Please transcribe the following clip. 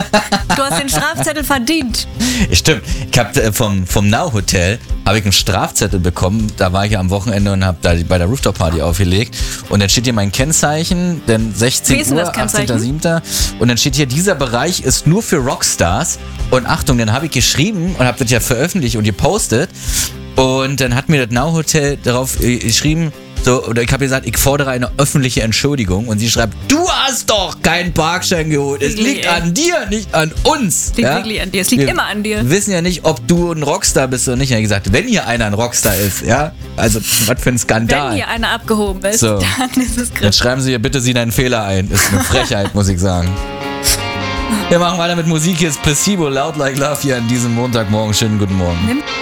Du hast den Strafzettel verdient. Stimmt. Ich habe vom Now Hotel einen Strafzettel bekommen. Da war ich ja am Wochenende und habe da bei der Rooftop Party aufgelegt. Und dann steht hier mein Kennzeichen, denn 16 Uhr, 18.07. Und dann steht hier, dieser Bereich ist nur für Rockstars. Und Achtung, dann habe ich geschrieben und habe das ja veröffentlicht und gepostet. Und dann hat mir das Now Hotel darauf geschrieben, so, oder ich habe gesagt, ich fordere eine öffentliche Entschuldigung. Und sie schreibt, du hast doch keinen Parkschein geholt. Es liegt an dir, nicht an uns. Es liegt wirklich an dir. Es liegt immer an dir. Wir wissen ja nicht, ob du ein Rockstar bist oder nicht. Ich habe gesagt, wenn hier einer ein Rockstar ist, ja, also was für ein Skandal. Wenn hier einer abgehoben ist, so, dann ist es griff. Dann schreiben sie hier, bitte sieh deinen Fehler ein. Ist eine Frechheit, muss ich sagen. Wir machen weiter mit Musik. Hier ist Placebo, Loud Like Love hier an diesem Montagmorgen. Schönen guten Morgen.